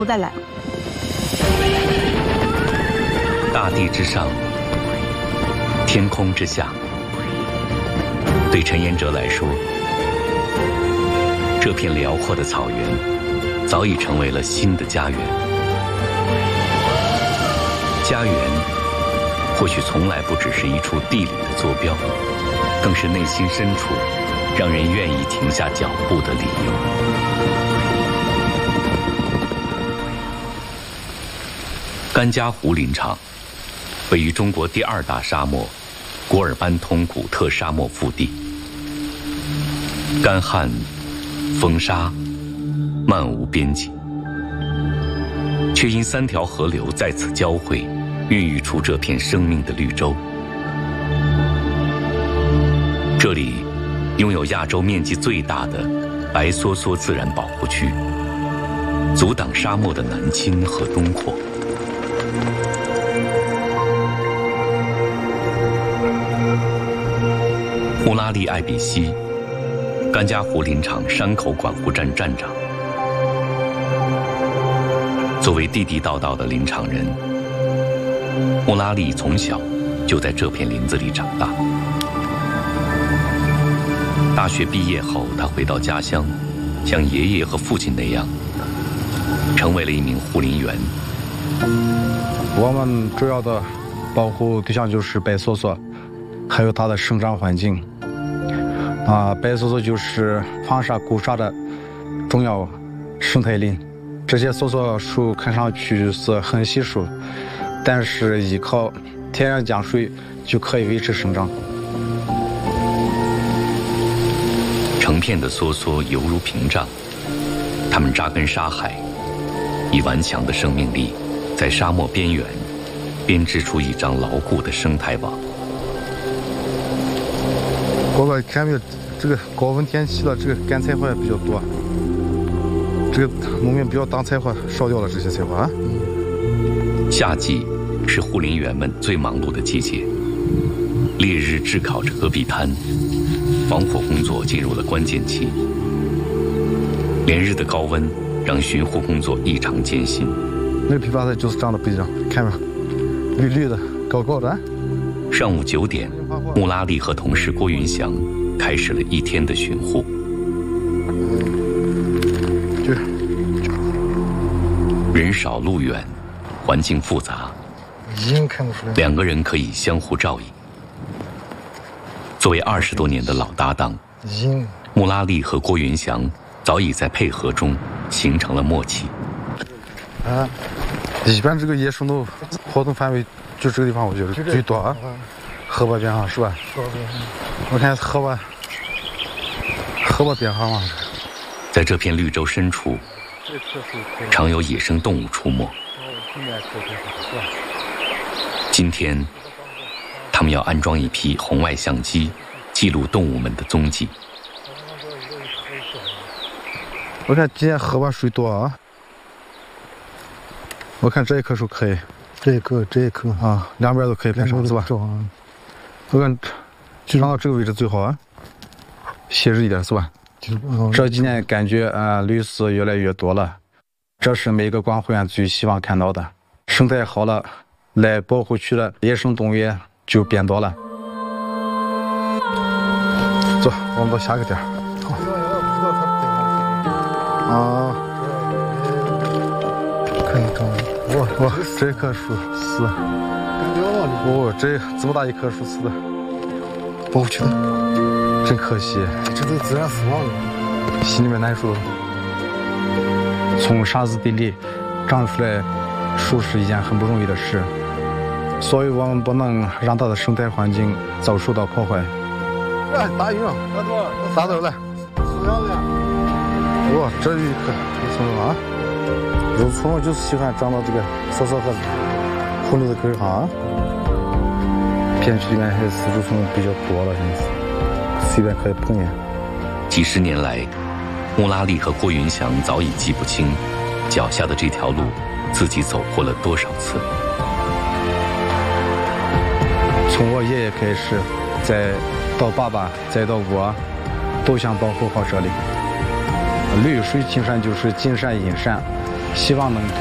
不再来。 大地之上，天空之下，对陈彦哲来说，这片辽阔的草原早已成为了新的家园。家园或许从来不只是一处地理的坐标，更是内心深处让人愿意停下脚步的理由。甘家湖林场位于中国第2大沙漠古尔班通古特沙漠腹地，干旱、风沙漫无边际，却因3条河流在此交汇，孕育出这片生命的绿洲。这里拥有亚洲面积最大的白梭梭自然保护区，阻挡沙漠的南侵和东扩。穆拉利·艾比西，甘家湖林场山口管护站站长。作为地地道道的林场人，穆拉利从小就在这片林子里长大。大学毕业后，他回到家乡，像爷爷和父亲那样，成为了一名护林员。 我们主要的保护对象就是白梭梭，还有它的生长环境。白梭梭就是防沙固沙的重要生态林。这些梭梭树看上去是很稀疏，但是依靠天然降水就可以维持生长。 成片的梭梭犹如屏障，它们扎根沙海，以顽强的生命力，在沙漠边缘编织出一张牢固的生态网。 哥哥，看没有？这个高温天气了，这个干菜花比较多。这个农民不要当菜花，烧掉了这些菜花。 夏季是护林员们最忙碌的季节，烈日炙烤着戈壁滩，防火工作进入了关键期。连日的高温让巡护工作异常艰辛。 那个枇杷菜就是长得不一样，看没有？绿绿的，高高的。 上午9点，穆拉利和同事郭云祥开始了一天的巡护。人少路远，环境复杂，2个人可以相互照应。作为20多年的老搭档，穆拉利和郭云祥早已在配合中形成了默契。 一般这个野生的活动范围就这个地方，我觉得最多啊。河坝边上是吧？我看河坝边上嘛。 在这片绿洲深处，常有野生动物出没。今天，他们要安装一批红外相机，记录动物们的踪迹。 我看今天河坝水多啊。我看这一棵树可以，这一棵啊，两边都可以拍上是吧？我看就长到这个位置最好啊，写实一点是吧？这几年感觉绿色越来越多了，这是每个观护员最希望看到的。生态好了，来保护区的野生动物园就变多了。走，我们到下个点。可以长。哇，这棵树死。这这么大一棵树死的，保护区的，真可惜。这都自然死亡了，心里面难受。从沙子地里长出来树是一件很不容易的事，所以我们不能让它的生态环境遭受到破坏。大鱼了，啥都来。哇，这有一棵肉荪啊！肉荪就是喜欢长到这个梭梭和红柳的根上啊。片区里面还是丝竹丛比较多了，现在随便可以碰见。 几十年来，穆拉利和郭云祥早已记不清脚下的这条路自己走过了多少次。 从我爷爷开始，再到爸爸，再到我，都想保护好这里。绿水青山就是金山银山， 希望能